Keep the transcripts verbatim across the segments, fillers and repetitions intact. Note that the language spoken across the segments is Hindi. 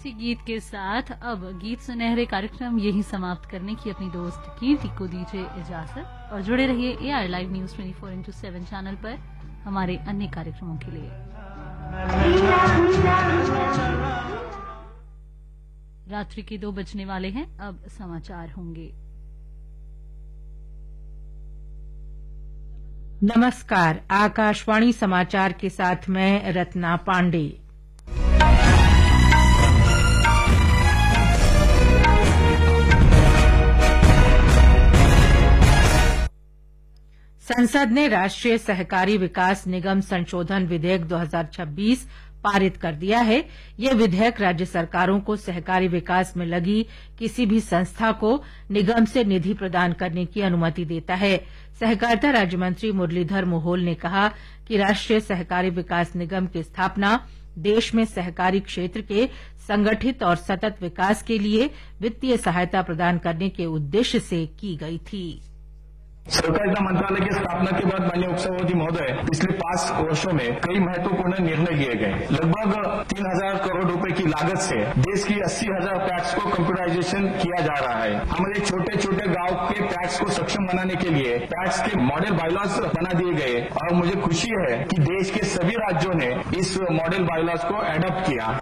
इसी गीत के साथ अब गीत सुनहरे कार्यक्रम यही समाप्त करने की अपनी दोस्त कीर्ति को दीजिए इजाजत और जुड़े रहिए AR live news twenty four into seven channel पर हमारे अन्य कार्यक्रमों के लिए। रात्रि के दो बजने वाले हैं, अब समाचार होंगे। नमस्कार, आकाशवाणी समाचार के साथ मैं रत्ना पांडे। संसद ने राष्ट्रीय सहकारी विकास निगम संशोधन विधेयक दो हज़ार छब्बीस पारित कर दिया है। यह विधेयक राज्य सरकारों को सहकारी विकास में लगी किसी भी संस्था को निगम से निधि प्रदान करने की अनुमति देता है। सहकारिता राज्य मंत्री मुरलीधर मोहोल ने कहा कि राष्ट्रीय सहकारी विकास निगम की स्थापना देश में सहकारी क्षेत्र के संगठित और सतत विकास के लिए वित्तीय सहायता प्रदान करने के उद्देश्य से की गई थी। सहकारिता मंत्रालय की स्थापना के बाद माननीय उपसभापति महोदय पिछले पांच वर्षों में कई महत्वपूर्ण निर्णय लिए गए। लगभग तीन हजार करोड़ रुपए की लागत से देश की अस्सी हजार पैक्स को कंप्यूटराइजेशन किया जा रहा है। हमारे छोटे छोटे गांव के पैक्स को सक्षम बनाने के लिए पैक्स के मॉडल बायलॉज बना दिए गए और मुझे खुशी है कि देश के सभी राज्यों ने इस मॉडल बायलॉज को एडॉप्ट किया।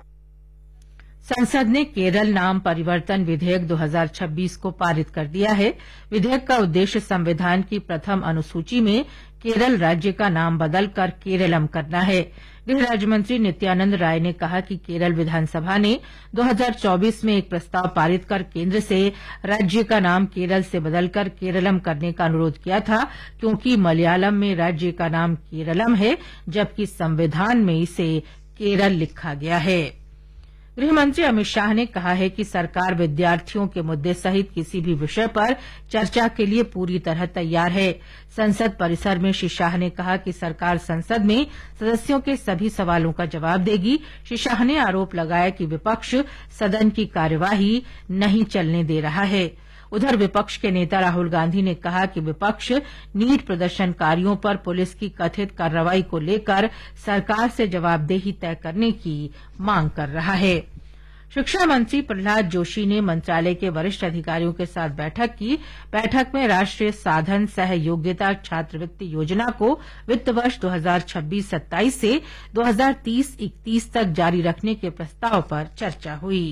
संसद ने केरल नाम परिवर्तन विधेयक दो हज़ार छब्बीस को पारित कर दिया है। विधेयक का उद्देश्य संविधान की प्रथम अनुसूची में केरल राज्य का नाम बदलकर केरलम करना है। गृह राज्य मंत्री नित्यानंद राय ने कहा कि केरल विधानसभा ने दो हज़ार चौबीस में एक प्रस्ताव पारित कर केंद्र से राज्य का नाम केरल से बदलकर केरलम करने का अनुरोध किया था, क्योंकि मलयालम में राज्य का नाम केरलम है जबकि संविधान में इसे केरल लिखा गया है। गृहमंत्री अमित शाह ने कहा है कि सरकार विद्यार्थियों के मुद्दे सहित किसी भी विषय पर चर्चा के लिए पूरी तरह तैयार है। संसद परिसर में श्री शाह ने कहा कि सरकार संसद में सदस्यों के सभी सवालों का जवाब देगी। श्री शाह ने आरोप लगाया कि विपक्ष सदन की कार्यवाही नहीं चलने दे रहा है। उधर विपक्ष के नेता राहुल गांधी ने कहा कि विपक्ष नीट प्रदर्शनकारियों पर पुलिस की कथित कार्रवाई को लेकर सरकार से जवाबदेही तय करने की मांग कर रहा है। शिक्षा मंत्री प्रहलाद जोशी ने मंत्रालय के वरिष्ठ अधिकारियों के साथ बैठक की। बैठक में राष्ट्रीय साधन सह योग्यता छात्रवृत्ति योजना को वित्त वर्ष दो हज़ार छब्बीस सत्ताईस से दो हज़ार तीस इकतीस तक जारी रखने के प्रस्ताव पर चर्चा हुई।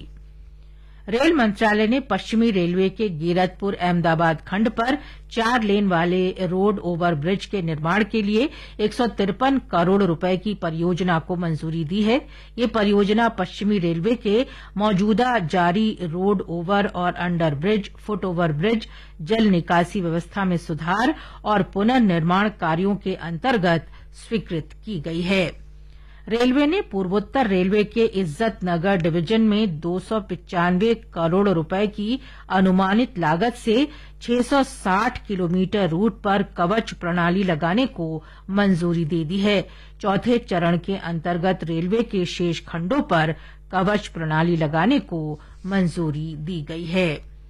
रेल मंत्रालय ने पश्चिमी रेलवे के गिरतपुर अहमदाबाद खंड पर चार लेन वाले रोड ओवर ब्रिज के निर्माण के लिए एक सौ तिरपन करोड़ रुपए की परियोजना को मंजूरी दी है। ये परियोजना पश्चिमी रेलवे के मौजूदा जारी रोड ओवर और under bridge, foot over bridge, जल निकासी व्यवस्था में सुधार और पुनर्निर्माण कार्यों के अंतर्गत स्वीकृत की गई है। रेलवे ने पूर्वोत्तर रेलवे के इज्जत नगर डिवीजन में दो सौ पिचानवे करोड़ रुपए की अनुमानित लागत से छह सौ साठ किलोमीटर रूट पर कवच प्रणाली लगाने को मंजूरी दे दी है। चौथे चरण के अंतर्गत रेलवे के शेष खंडों पर कवच प्रणाली लगाने को मंजूरी दी गई है।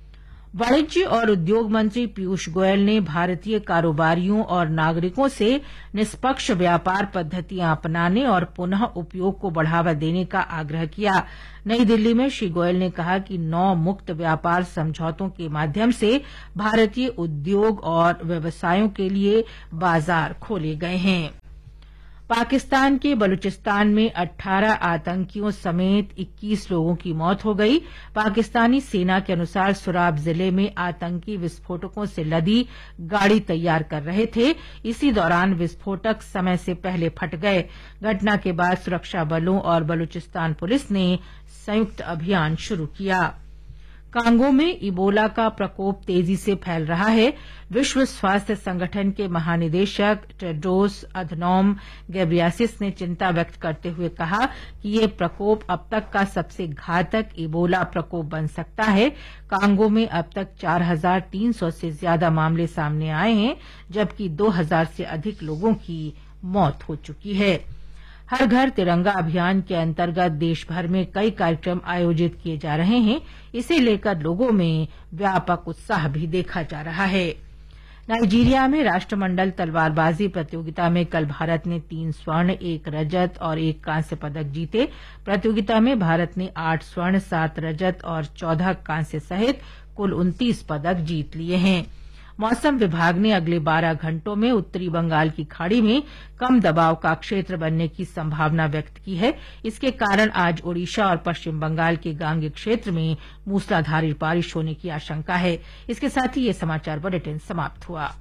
वाणिज्य और उद्योग मंत्री पीयूष गोयल ने भारतीय कारोबारियों और नागरिकों से निष्पक्ष व्यापार पद्धतियां अपनाने और पुनः उपयोग को बढ़ावा देने का आग्रह किया। नई दिल्ली में श्री गोयल ने कहा कि नौ मुक्त व्यापार समझौतों के माध्यम से भारतीय उद्योग और व्यवसायों के लिए बाजार खोले गए हैं। पाकिस्तान के बलूचिस्तान में अठारह आतंकियों समेत इक्कीस लोगों की मौत हो गई। पाकिस्तानी सेना के अनुसार सुराब जिले में आतंकी विस्फोटकों से लदी गाड़ी तैयार कर रहे थे। इसी दौरान विस्फोटक समय से पहले फट गए। घटना के बाद सुरक्षा बलों और बलूचिस्तान पुलिस ने संयुक्त अभियान शुरू किया। कांगो में इबोला का प्रकोप तेजी से फैल रहा है। विश्व स्वास्थ्य संगठन के महानिदेशक टेड्रोस अधनॉम गेब्रियासिस ने चिंता व्यक्त करते हुए कहा कि ये प्रकोप अब तक का सबसे घातक इबोला प्रकोप बन सकता है। कांगो में अब तक चार हजार तीन सौ से ज्यादा मामले सामने आए हैं, जबकि दो हजार से अधिक लोगों की मौत हो चुकी है। हर घर तिरंगा अभियान के अंतर्गत देश भर में कई कार्यक्रम आयोजित किए जा रहे हैं। इसे लेकर लोगों में व्यापक उत्साह भी देखा जा रहा है। नाइजीरिया में राष्ट्रमंडल तलवारबाजी प्रतियोगिता में कल भारत ने तीन स्वर्ण, एक रजत और एक कांस्य पदक जीते। प्रतियोगिता में भारत ने आठ स्वर्ण, सात रजत और चौदह कांस्य सहित कुल उनतीस पदक जीत लिए हैं। मौसम विभाग ने अगले बारह घंटों में उत्तरी बंगाल की खाड़ी में कम दबाव का क्षेत्र बनने की संभावना व्यक्त की है। इसके कारण आज ओडिशा और पश्चिम बंगाल के गांगे क्षेत्र में मूसलाधार बारिश होने की आशंका है। इसके साथ ही ये समाचार बुलेटिन समाप्त हुआ।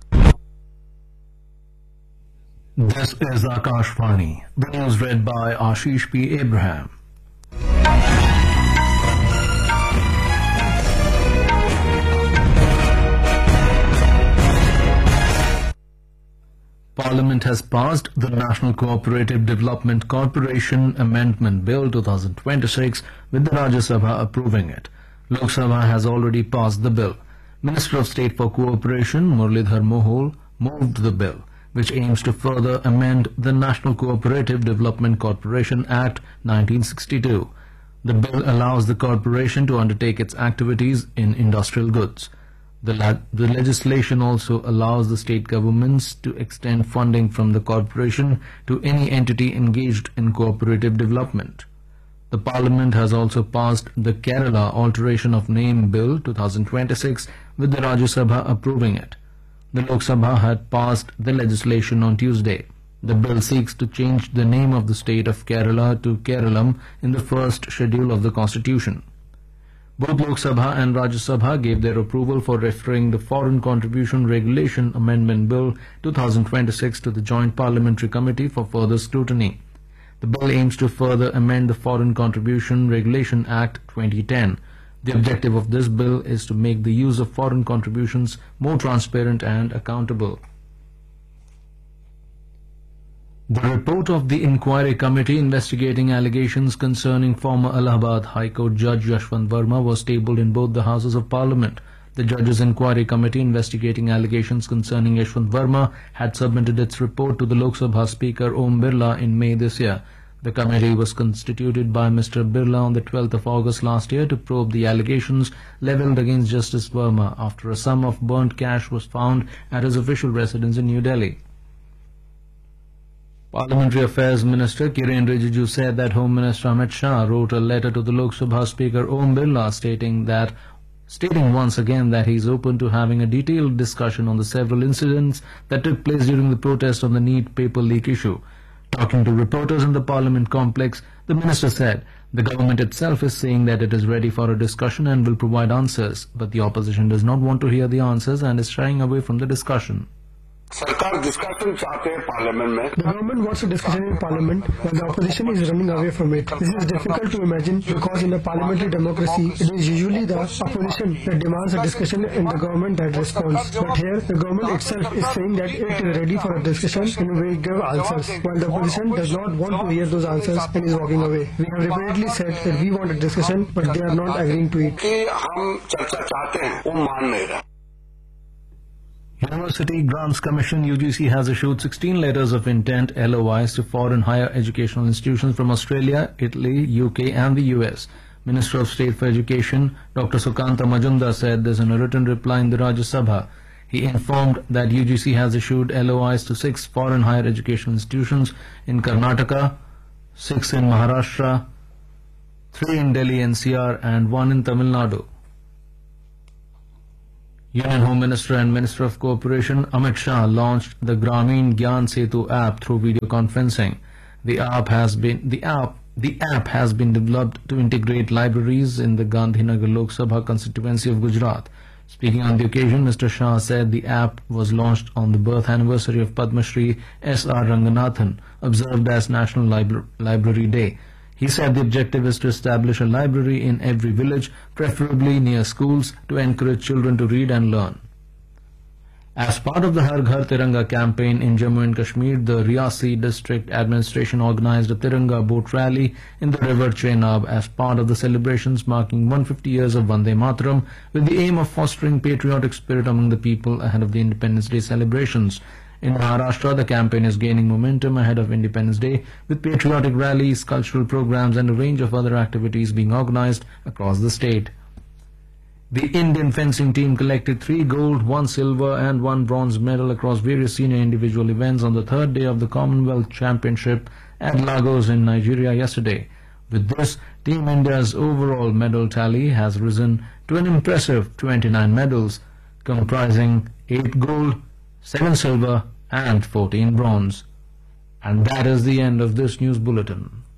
This is Akashvani. The news read by Ashish P. Abraham. Parliament has passed the National Cooperative Development Corporation Amendment Bill twenty twenty-six with the Rajya Sabha approving it. Lok Sabha has already passed the bill. Minister of State for Cooperation Muralidhar Mohol moved the bill, which aims to further amend the National Cooperative Development Corporation Act nineteen sixty-two. The bill allows the corporation to undertake its activities in industrial goods. The, la the legislation also allows the state governments to extend funding from the corporation to any entity engaged in cooperative development. The Parliament has also passed the Kerala Alteration of Name Bill twenty twenty-six with the Rajya Sabha approving it. The Lok Sabha had passed the legislation on Tuesday. The bill seeks to change the name of the state of Kerala to Keralam in the first schedule of the Constitution. Both Lok Sabha and Rajya Sabha gave their approval for referring the Foreign Contribution Regulation Amendment Bill twenty twenty-six to the Joint Parliamentary Committee for further scrutiny. The bill aims to further amend the Foreign Contribution Regulation Act twenty ten. The objective of this bill is to make the use of foreign contributions more transparent and accountable. The report of the inquiry committee investigating allegations concerning former Allahabad High Court Judge Yashwant Verma was tabled in both the Houses of Parliament. The Judges' Inquiry Committee investigating allegations concerning Yashwant Verma had submitted its report to the Lok Sabha Speaker Om Birla in May this year. The committee was constituted by Mister Birla on the twelfth of August last year to probe the allegations levelled against Justice Verma after a sum of burnt cash was found at his official residence in New Delhi. Parliamentary Affairs Minister Kiren Rijiju said that Home Minister Amit Shah wrote a letter to the Lok Sabha Speaker Om Birla stating that stating once again that he is open to having a detailed discussion on the several incidents that took place during the protest on the NEET paper leak issue. Talking to reporters in the Parliament complex, the minister said the government itself is saying that it is ready for a discussion and will provide answers, but the opposition does not want to hear the answers and is shying away from the discussion. सरकार डिस्कशन चाहते हैं पार्लियामेंट में. The government wants a discussion in parliament, but the opposition is running away from it. This is difficult to imagine because in a parliamentary democracy, it is usually the opposition that demands a discussion and the government that responds. But here, the government itself is saying that it is ready for a discussion and will give answers, while the opposition does not want to hear those answers and is walking away. We have repeatedly said that we want a discussion, but they are not agreeing to it. कि हम चर्चा चाहते हैं, वो मान नहीं रहा. University Grants Commission U G C has issued sixteen letters of intent L O Is to foreign higher educational institutions from Australia, Italy, U K and the U S. Minister of State for Education Doctor Sukanta Majumdar said this in a written reply in the Rajya Sabha. He informed that U G C has issued L O Is to six foreign higher educational institutions in Karnataka, six in Maharashtra, three in Delhi N C R and one in Tamil Nadu. Union Home Minister and Minister of Cooperation Amit Shah launched the Grameen Gyan Setu app through video conferencing. The app has been the app the app has been developed to integrate libraries in the Gandhinagar Lok Sabha constituency of Gujarat. Speaking on the occasion, Mister Shah said the app was launched on the birth anniversary of Padma Shri S R Ranganathan, observed as National Libra Library Day. He said the objective is to establish a library in every village, preferably near schools, to encourage children to read and learn. As part of the Har Ghar Tiranga campaign in Jammu and Kashmir, the Riyasi District Administration organized a Tiranga boat rally in the river Chenab as part of the celebrations marking one hundred fifty years of Vande Mataram, with the aim of fostering patriotic spirit among the people ahead of the Independence Day celebrations. In Maharashtra, the campaign is gaining momentum ahead of Independence Day, with patriotic rallies, cultural programs and a range of other activities being organized across the state. The Indian fencing team collected three gold, one silver and one bronze medal across various senior individual events on the third day of the Commonwealth Championship at Lagos in Nigeria yesterday. With this, Team India's overall medal tally has risen to an impressive twenty-nine medals, comprising eight gold, seven silver and fourteen bronze. And that is the end of this news bulletin.